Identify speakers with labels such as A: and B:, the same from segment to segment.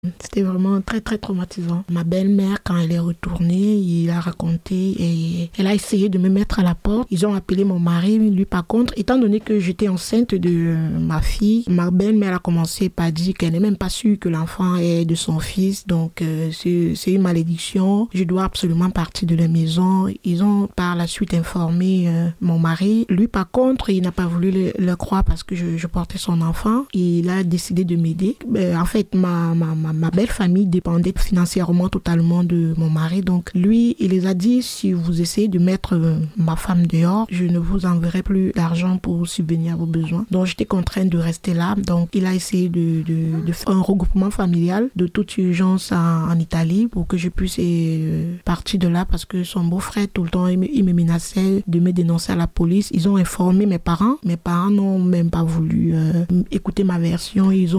A: C'était vraiment très, très traumatisant. Ma belle-mère, quand elle est retournée, il a raconté et elle a essayé de me mettre à la porte. Ils ont appelé mon mari. Lui, par contre, étant donné que j'étais enceinte de ma fille, ma belle-mère a commencé par dire qu'elle n'est même pas sûre que l'enfant est de son fils. Donc, c'est une malédiction. Je dois absolument partir de la maison. Ils ont par la suite informé mon mari. Lui, par contre, il n'a pas voulu le croire parce que je portais son enfant. Il a décidé de m'aider. En fait, ma belle famille dépendait financièrement totalement de mon mari. Donc, lui, il les a dit, si vous essayez de mettre ma femme dehors, je ne vous enverrai plus d'argent pour subvenir à vos besoins. Donc, j'étais contrainte de rester là. Donc, il a essayé de faire un regroupement familial de toute urgence en Italie pour que je puisse partir de là parce que son beau-frère, tout le temps, il me menaçait de me dénoncer à la police. Ils ont informé mes parents. Mes parents n'ont même pas voulu écouter ma version. Ils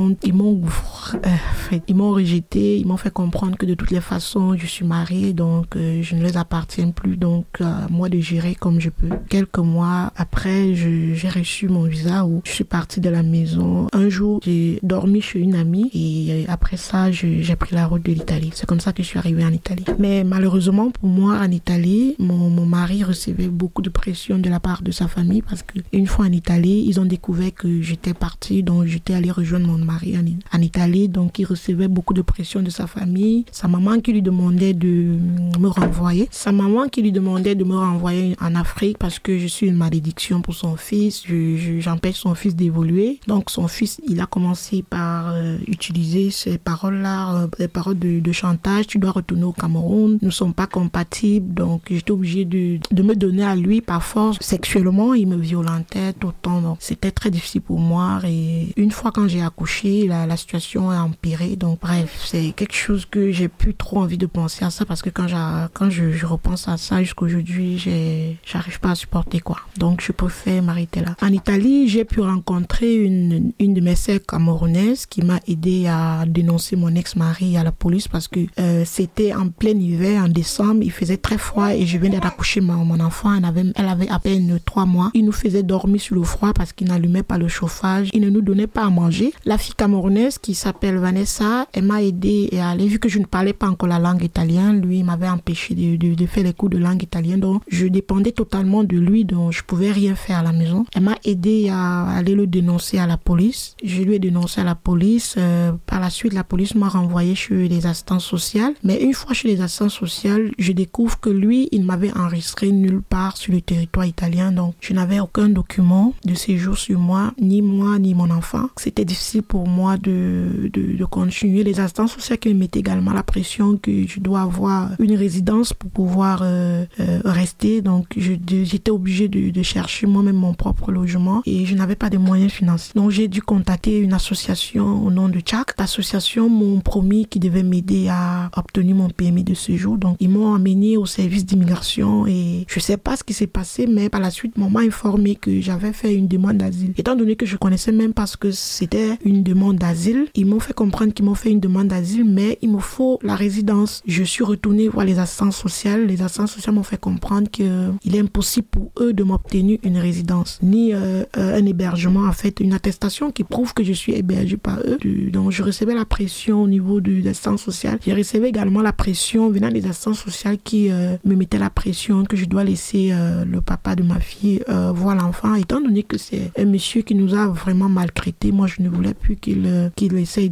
A: m'ont rejeté, ils m'ont fait comprendre que de toutes les façons, je suis mariée, donc je ne les appartiens plus, donc à moi de gérer comme je peux. Quelques mois après, j'ai reçu mon visa où je suis partie de la maison. Un jour, j'ai dormi chez une amie et après ça, j'ai pris la route de l'Italie. C'est comme ça que je suis arrivée en Italie. Mais malheureusement pour moi, en Italie, mon mari recevait beaucoup de pression de la part de sa famille parce qu'une fois en Italie, ils ont découvert que j'étais partie, donc j'étais allée rejoindre mon mari en Italie, donc il recevait beaucoup de pression de sa famille. Sa maman qui lui demandait de me renvoyer. Sa maman qui lui demandait de me renvoyer en Afrique parce que je suis une malédiction pour son fils. J'empêche son fils d'évoluer. Donc son fils, il a commencé par utiliser ces paroles-là, des paroles de chantage. Tu dois retourner au Cameroun. Nous ne sommes pas compatibles. Donc j'étais obligée de me donner à lui par force. Sexuellement, il me violentait tout le temps. Donc c'était très difficile pour moi. Et une fois quand j'ai accouché, la situation a empiré. Donc bref, c'est quelque chose que j'ai plus trop envie de penser à ça parce que quand je repense à ça jusqu'à aujourd'hui, j'arrive pas à supporter quoi. Donc je préfère m'arrêter là. En Italie, j'ai pu rencontrer une de mes sœurs camerounaises qui m'a aidé à dénoncer mon ex-mari à la police parce que c'était en plein hiver, en décembre, il faisait très froid et je venais d'accoucher mon enfant. Elle avait à peine 3 mois. Il nous faisait dormir sous le froid parce qu'il n'allumait pas le chauffage. Il ne nous donnait pas à manger. La fille camerounaise qui s'appelle Vanessa, elle m'a aidé à aller, vu que je ne parlais pas encore la langue italienne, lui il m'avait empêché de faire les cours de langue italienne, donc je dépendais totalement de lui, donc je pouvais rien faire à la maison. Elle m'a aidé à aller le dénoncer à la police. Je lui ai dénoncé à la police. Par la suite, la police m'a renvoyé chez les assistantes sociales. Mais une fois chez les assistantes sociales, je découvre que lui, il m'avait enregistré nulle part sur le territoire italien, donc je n'avais aucun document de séjour sur moi ni mon enfant. C'était difficile pour moi de continuer. Les assistantes sociales qui me mettaient également la pression que je dois avoir une résidence pour pouvoir rester. Donc j'étais obligée de chercher moi-même mon propre logement et je n'avais pas de moyens financiers. Donc j'ai dû contacter une association au nom de Tchak. L'association m'ont promis qu'ils devaient m'aider à obtenir mon permis de séjour. Donc ils m'ont amené au service d'immigration et je sais pas ce qui s'est passé, mais par la suite, on m'a informé que j'avais fait une demande d'asile. Étant donné que je connaissais même pas ce que c'était une demande d'asile, ils m'ont fait comprendre qu'ils m'ont fait une demande d'asile, mais il me faut la résidence. Je suis retournée voir les assistantes sociales. Les assistantes sociales m'ont fait comprendre qu'il est impossible pour eux de m'obtenir une résidence, ni un hébergement, en fait, une attestation qui prouve que je suis hébergée par eux. Donc, je recevais la pression au niveau des assistantes sociales. Je recevais également la pression venant des assistantes sociales qui me mettaient la pression que je dois laisser le papa de ma fille voir l'enfant. Étant donné que c'est un monsieur qui nous a vraiment maltraités, moi, je ne voulais plus qu'il essaye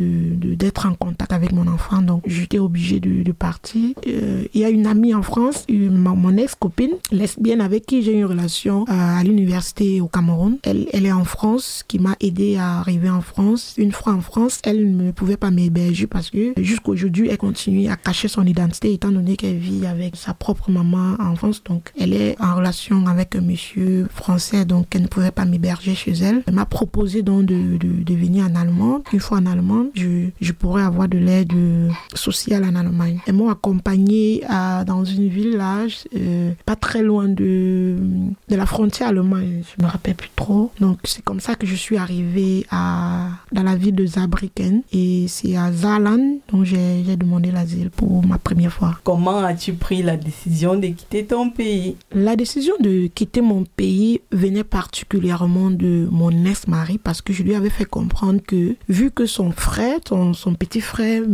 A: d'être en contact avec mon enfant. Donc, j'étais obligée de partir. Il y a une amie en France, mon ex-copine, lesbienne avec qui j'ai une relation à l'université au Cameroun. Elle est en France, qui m'a aidée à arriver en France. Une fois en France, elle ne pouvait pas m'héberger parce que jusqu'à aujourd'hui, elle continue à cacher son identité étant donné qu'elle vit avec sa propre maman en France. Donc, elle est en relation avec un monsieur français, donc elle ne pouvait pas m'héberger chez elle. Elle m'a proposé donc de venir en Allemagne. Une fois en Allemagne, je pourrais avoir de l'aide sociale en Allemagne. Elles m'ont accompagnée dans une village pas très loin de la frontière allemande. Je me rappelle plus trop. Donc c'est comme ça que je suis arrivée dans la ville de Saarbrücken et c'est à Saarland dont j'ai demandé l'asile pour ma première fois.
B: Comment as-tu pris la décision de quitter ton pays?
A: La décision de quitter mon pays venait particulièrement de mon ex-mari parce que je lui avais fait comprendre que vu que son frère, son petit frère